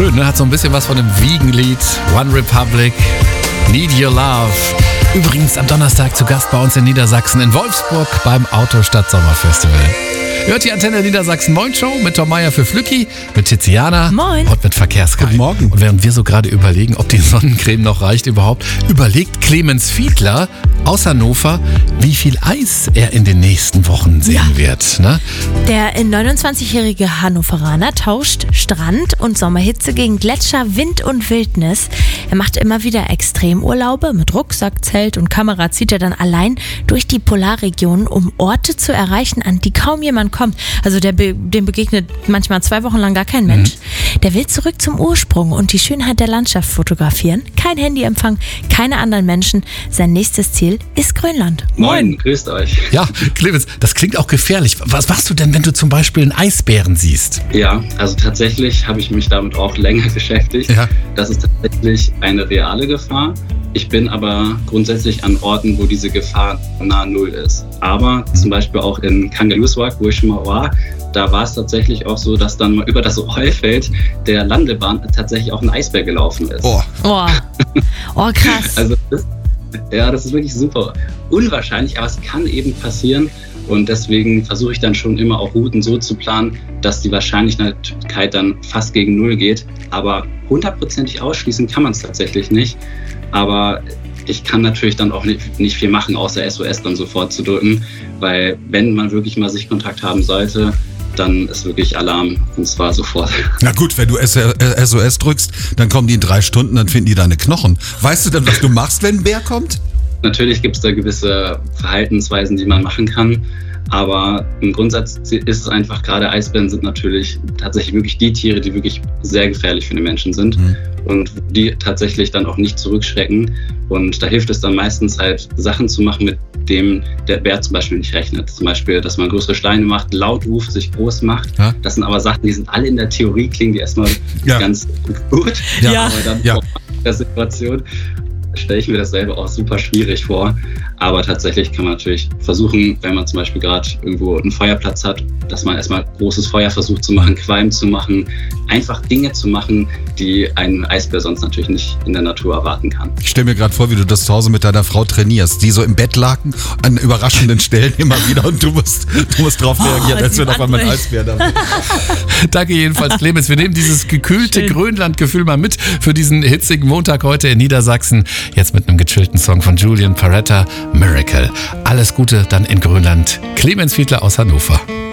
Schön, ne? Hat so ein bisschen was von dem Wiegenlied. One Republic, Need Your Love. Übrigens am Donnerstag zu Gast bei uns in Niedersachsen in Wolfsburg beim Autostadt Sommerfestival. Hört die Antenne Niedersachsen Moin Show mit Tom Meier für Flücki, mit Tiziana Moin. und mit Verkehrskai. Guten Morgen. Und während wir so gerade überlegen, ob die Sonnencreme noch reicht überhaupt, überlegt Clemens Fiedler aus Hannover, wie viel Eis er in den nächsten Wochen sehen wird. Ne? Der 29-jährige Hannoveraner tauscht Strand und Sommerhitze gegen Gletscher, Wind und Wildnis. Er macht immer wieder Extremurlaube. Mit Rucksack, Zelt und Kamera zieht er dann allein durch die Polarregionen, um Orte zu erreichen, an die kaum jemand kommt. Also dem begegnet manchmal 2 Wochen lang gar kein Mensch. Der will zurück zum Ursprung und die Schönheit der Landschaft fotografieren. Kein Handyempfang, keine anderen Menschen. Sein nächstes Ziel ist Grönland. Moin, grüßt euch. Ja, Clemens, das klingt auch gefährlich. Was machst du denn, wenn du zum Beispiel einen Eisbären siehst? Ja, also tatsächlich habe ich mich damit auch länger beschäftigt. Ja. Das ist tatsächlich eine reale Gefahr. Ich bin aber grundsätzlich an Orten, wo diese Gefahr nahe Null ist. Aber zum Beispiel auch in Kangerlussuaq, wo ich schon mal war, da war es tatsächlich auch so, dass dann mal über das Rollfeld der Landebahn tatsächlich auch ein Eisbär gelaufen ist. Oh. Oh, krass. Also das ist wirklich super unwahrscheinlich, aber es kann eben passieren. Und deswegen versuche ich dann schon immer auch Routen so zu planen, dass die Wahrscheinlichkeit dann fast gegen Null geht. Aber 100%ig ausschließen kann man es tatsächlich nicht. Aber ich kann natürlich dann auch nicht viel machen, außer SOS dann sofort zu drücken. Weil wenn man wirklich mal Sichtkontakt haben sollte, dann ist wirklich Alarm, und zwar sofort. Na gut, wenn du SOS drückst, dann kommen die in 3 Stunden, dann finden die deine Knochen. Weißt du denn, was du machst, wenn ein Bär kommt? Natürlich gibt es da gewisse Verhaltensweisen, die man machen kann. Aber im Grundsatz ist es einfach, gerade Eisbären sind natürlich tatsächlich wirklich die Tiere, die wirklich sehr gefährlich für den Menschen sind. Und die tatsächlich dann auch nicht zurückschrecken. Und da hilft es dann meistens halt, Sachen zu machen, mit dem der Bär zum Beispiel nicht rechnet. Zum Beispiel, dass man größere Steine macht, laut ruft, sich groß macht. Ja? Das sind aber Sachen, die sind alle in der Theorie, klingen die erstmal ganz gut. Ja. Aber dann vor der Situation stelle ich mir das selber auch super schwierig vor. Aber tatsächlich kann man natürlich versuchen, wenn man zum Beispiel gerade irgendwo einen Feuerplatz hat, dass man erstmal großes Feuer versucht zu machen, Qualm zu machen, einfach Dinge zu machen, die ein Eisbär sonst natürlich nicht in der Natur erwarten kann. Ich stelle mir gerade vor, wie du das zu Hause mit deiner Frau trainierst, die so im Bett lagen, an überraschenden Stellen immer wieder und du musst drauf reagieren, als wenn auf einmal ein Eisbär da ist. Danke jedenfalls, Clemens. Wir nehmen dieses gekühlte Grönland-Gefühl mal mit für diesen hitzigen Montag heute in Niedersachsen. Jetzt mit einem gechillten Song von Julian Paretta, Miracle. Alles Gute dann in Grönland. Clemens Fiedler aus Hannover.